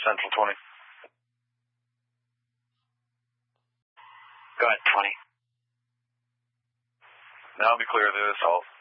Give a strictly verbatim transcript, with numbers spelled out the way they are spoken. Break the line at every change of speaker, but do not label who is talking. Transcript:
Central twenty.
Go ahead, twenty.
Now be clear of the assault.